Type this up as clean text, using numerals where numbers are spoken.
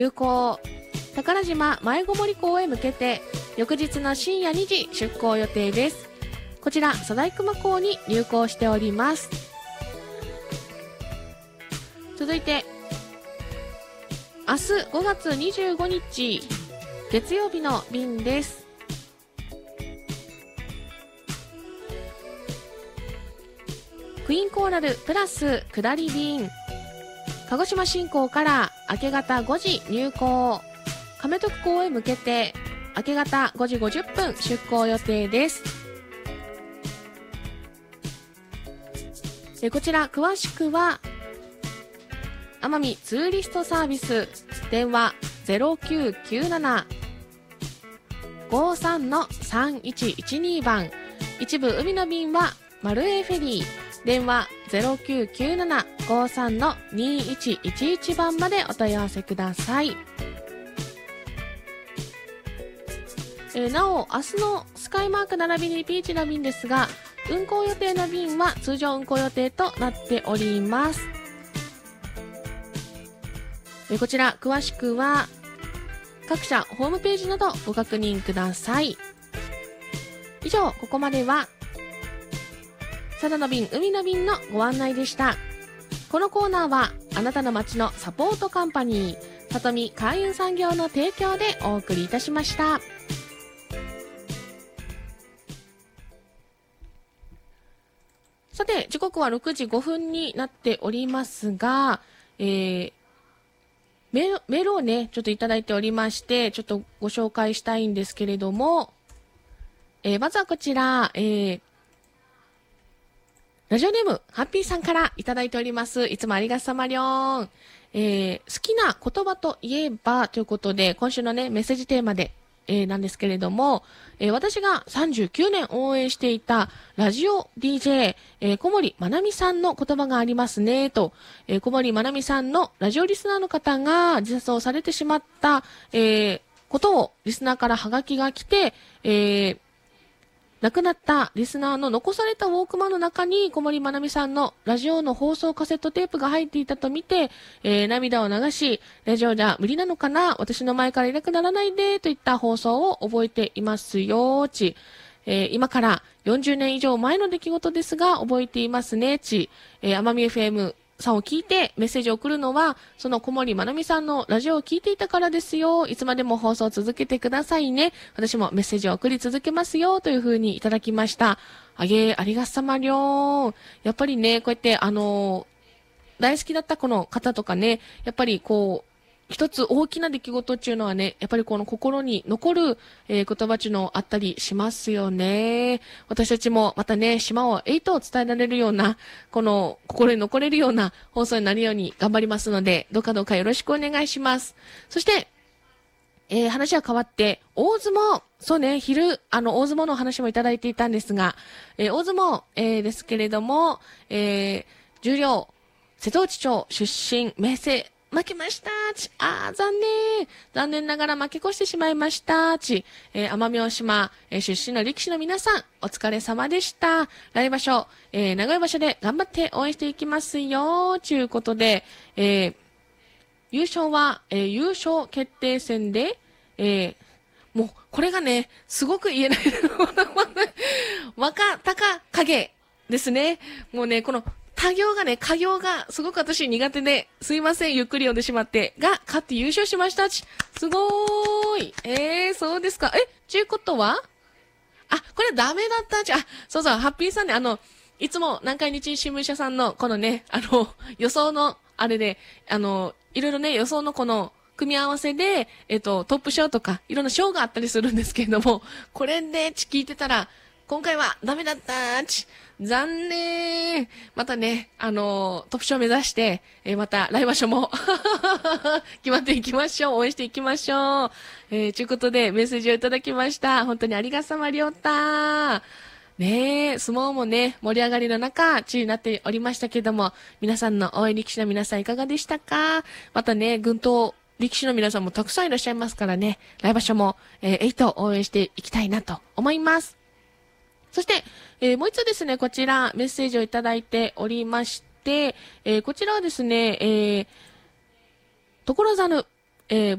流行宝島迷子森港へ向けて翌日の深夜2時出港予定です。こちら佐代熊港に入港しております。続いて明日5月25日月曜日の便です。クイーンコーラルプラス下り便、鹿児島新港から明け方5時入港、亀徳港へ向けて明け方5時50分出港予定です。こちら詳しくは奄美ツーリストサービス、電話 0997-53-3112 番、一部海の便はマルエフェリー、電話 0997-53-2111 番までお問い合わせください。なお明日のスカイマーク並びにピーチな便ですが、運航予定の便は通常運航予定となっております。こちら詳しくは各社ホームページなどご確認ください。以上、ここまでは空の便、海の便のご案内でした。このコーナーはあなたの街のサポートカンパニー里見海運産業の提供でお送りいたしました。さて時刻は6時5分になっておりますが、メールをねちょっといただいておりまして、ちょっとご紹介したいんですけれども、まずはこちら、ラジオネームハッピーさんからいただいております。いつもありがさまりょーん。好きな言葉といえばということで、今週のねメッセージテーマで、なんですけれども、私が39年応援していたラジオ DJ、小森まなみさんの言葉がありますねと、小森まなみさんのラジオリスナーの方が自殺をされてしまった、ことをリスナーからハガキが来て、亡くなったリスナーの残されたウォークマンの中に小森まなみさんのラジオの放送カセットテープが入っていたと見て、涙を流し、ラジオじゃ無理なのかな、私の前からいなくならないでといった放送を覚えていますよち、今から40年以上前の出来事ですが覚えていますねち、奄美 FMさんを聞いてメッセージを送るのはその小森まなみさんのラジオを聞いていたからですよ。いつまでも放送を続けてくださいね。私もメッセージを送り続けますよという風にいただきました。ありがさまりょーん。やっぱりねこうやって大好きだったこの方とかね、やっぱりこう一つ大きな出来事っていうのはね、やっぱりこの心に残る、言葉っていうのあったりしますよね。私たちもまたね、島を8を伝えられるような、この心に残れるような放送になるように頑張りますので、どうかよろしくお願いします。そして、話は変わって、大相撲、そうね、大相撲の話もいただいていたんですが、大相撲、ですけれども、十両、瀬戸内町出身、明生、負けました残念ながら負け越してしまいました奄美大島、出身の力士の皆さんお疲れ様でした。来場所、名古屋場所で頑張って応援していきますよということで、優勝は、優勝決定戦で、もうこれがねすごく言えない若隆景ですね。もうねこの家業がすごく私苦手で、すいません、ゆっくり読んでしまって、が、勝って優勝しましたすごーい。そうですか。ちゅうことはこれダメだったそうそう、ハッピーさんね、いつも南海日新聞社さんの、このね、予想の、あれで、いろいろね、予想のこの、組み合わせで、トップ賞とか、いろんな賞があったりするんですけれども、これで、聞いてたら、今回はダメだった残念。またね、トップ賞目指して、また来場所も決まっていきましょう。応援していきましょう。ということでメッセージをいただきました。本当にありがさまりょうた。ねえ、相撲もね、盛り上がりの中、になっておりましたけども、皆さんの応援力士の皆さんいかがでしたか？またね、群闘力士の皆さんもたくさんいらっしゃいますからね、来場所も、8を応援していきたいなと思います。そして、もう一つですね、こちらメッセージをいただいておりまして、こちらはですね、所沢ぬ、